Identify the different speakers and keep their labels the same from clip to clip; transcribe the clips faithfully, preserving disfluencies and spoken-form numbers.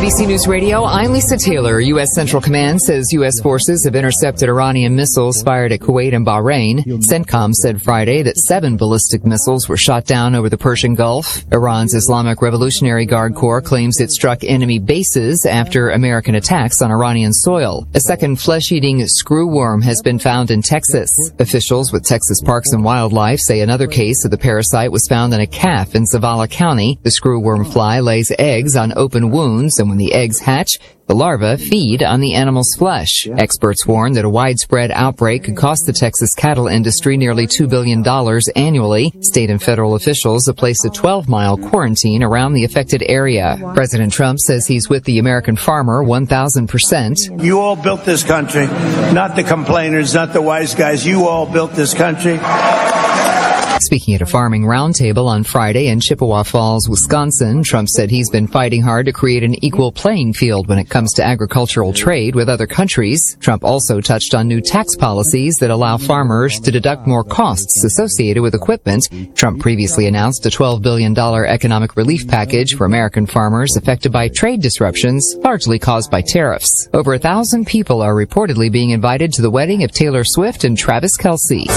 Speaker 1: B C News Radio, I'm Lisa Taylor. U S. Central Command says U S forces have intercepted Iranian missiles fired at Kuwait and Bahrain. CENTCOM said Friday that seven ballistic missiles were shot down over the Persian Gulf. Iran's Islamic Revolutionary Guard Corps claims it struck enemy bases after American attacks on Iranian soil. A second flesh-eating screwworm has been found in Texas. Officials with Texas Parks and Wildlife say another case of the parasite was found in a calf in Zavala County. The screwworm fly lays eggs on open wounds, and when the eggs hatch, the larvae feed on the animal's flesh. Experts warn that a widespread outbreak could cost the Texas cattle industry nearly two billion dollars annually. State and federal officials have placed a twelve-mile quarantine around the affected area. President Trump says he's with the American farmer one thousand percent.
Speaker 2: You all built this country, not the complainers, not the wise guys. You all built this country.
Speaker 1: Speaking at a farming roundtable on Friday in Chippewa Falls, Wisconsin, Trump said he's been fighting hard to create an equal playing field when it comes to agricultural trade with other countries. Trump also touched on new tax policies that allow farmers to deduct more costs associated with equipment. Trump previously announced a twelve billion dollars economic relief package for American farmers affected by trade disruptions, largely caused by tariffs. Over a thousand people are reportedly being invited to the wedding of Taylor Swift and Travis Kelce.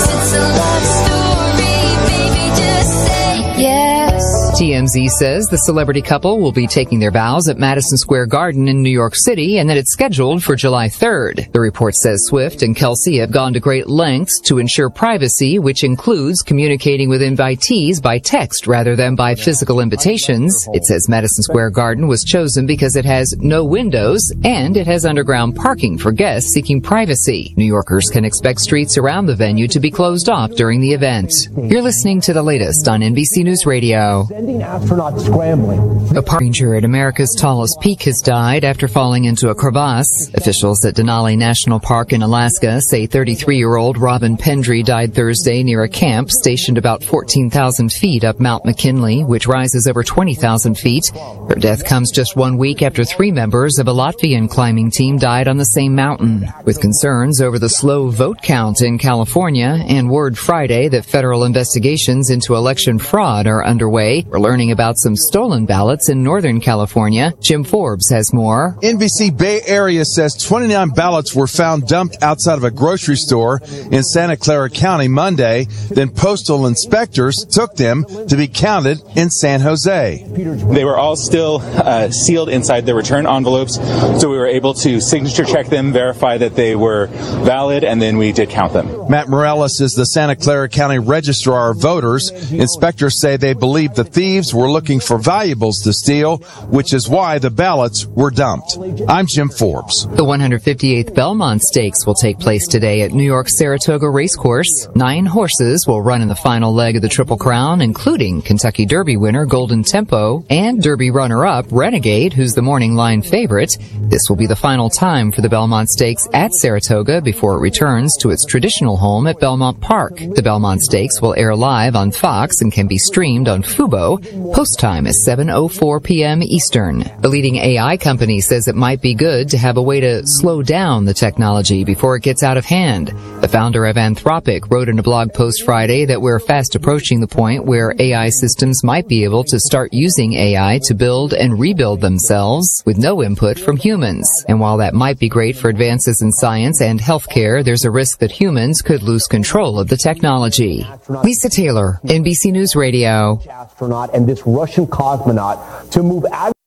Speaker 1: T M Z says the celebrity couple will be taking their vows at Madison Square Garden in New York City and that it's scheduled for July third. The report says Swift and Kelce have gone to great lengths to ensure privacy, which includes communicating with invitees by text rather than by physical invitations. It says Madison Square Garden was chosen because it has no windows and it has underground parking for guests seeking privacy. New Yorkers can expect streets around the venue to be closed off during the event. You're listening to the latest on N B C News Radio.
Speaker 3: Astronauts scrambling.
Speaker 1: A park ranger at America's tallest peak has died after falling into a crevasse. Officials at Denali National Park in Alaska say thirty-three-year-old Robin Pendry died Thursday near a camp stationed about fourteen thousand feet up Mount McKinley, which rises over twenty thousand feet. Her death comes just one week after three members of a Latvian climbing team died on the same mountain. With concerns over the slow vote count in California and word Friday that federal investigations into election fraud are underway, we're learning about some stolen ballots in Northern California. Jim Forbes has more.
Speaker 4: N B C Bay Area says twenty-nine ballots were found dumped outside of a grocery store in Santa Clara County Monday. Then postal inspectors took them to be counted in San Jose.
Speaker 5: They were all still uh, sealed inside their return envelopes, so we were able to signature check them, verify that they were valid, and then we did count them.
Speaker 4: Matt Morales is the Santa Clara County Registrar of Voters. Inspectors say they believe the thieves were looking for valuables to steal, which is why the ballots were dumped. I'm Jim Forbes.
Speaker 1: The one hundred fifty-eighth Belmont Stakes will take place today at New York's Saratoga Racecourse. Nine horses will run in the final leg of the Triple Crown, including Kentucky Derby winner Golden Tempo and Derby runner-up Renegade, who's the morning line favorite. This will be the final time for the Belmont Stakes at Saratoga before it returns to its traditional home at Belmont Park. The Belmont Stakes will air live on Fox and can be streamed on Fubo. Post time is seven oh four p.m. Eastern. The leading A I company says it might be good to have a way to slow down the technology before it gets out of hand. The founder of Anthropic wrote in a blog post Friday that we're fast approaching the point where A I systems might be able to start using A I to build and rebuild themselves with no input from humans. And while that might be great for advances in science and healthcare, there's a risk that humans could lose control of the technology. Lisa Taylor, N B C News Radio.
Speaker 3: Astronaut and this Russian cosmonaut to move out